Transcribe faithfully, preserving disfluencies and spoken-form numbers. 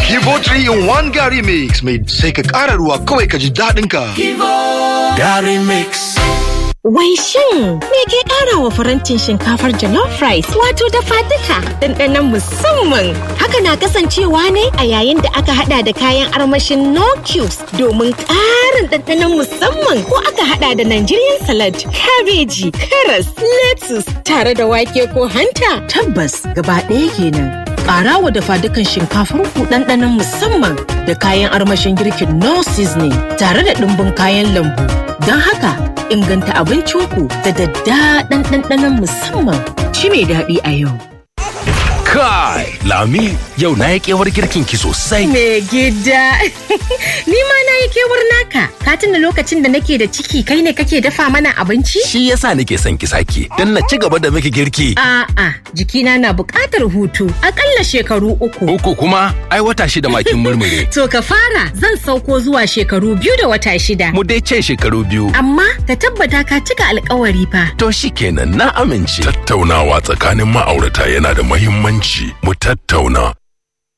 Kivo three in one Gary Mix mai sai ka ƙara ruwa kawai ka ji daɗin ka. Kivo Gary Mix. Wai shin me ke ƙara wa farantin shinkafar jollof rice wato dafa duka ɗanɗanon musamman? Haka na kasancewa ne a yayin da aka hada da kayan armashin no cubes domin ƙarin ɗanɗanon musamman, ko aka hada da Nigerian salad, kabeji, karas, lettuce tare da wake ko hanta. Tabbas gaba ɗaya kenan. Ƙara wa dafa dukan shinkafar ku ɗanɗanon musamman da kayan armashin girkin no seasoning tare da ɗumbin kayan lambu. Don haka inganta abincinku da daddaɗan ɗanɗanon musamman. Ci mai daɗi a yau. Kai, Lami, yau na yi kewar girkin ki sosai. Me gida, ni ma na yi kewar naka. Ka tuna lokacin da nake da ciki kai ne kake dafa mana abinci? Shi yasa nake son ki sake, don na ci gaba da miki girki. A'a, jikina na buƙatar hutu, aƙalla shekaru uku. Uku kuma, ai wata shida makin murmure. To ka fara, zan sauko zuwa shekaru biyu da wata shida. Mu dai ce shekaru biyu. Amma ka tabbata ka cika alƙawari fa. To shikenan na amince. Tattaunawa tsakanin ma'aurata yana da muhimmanci. Mu tattauna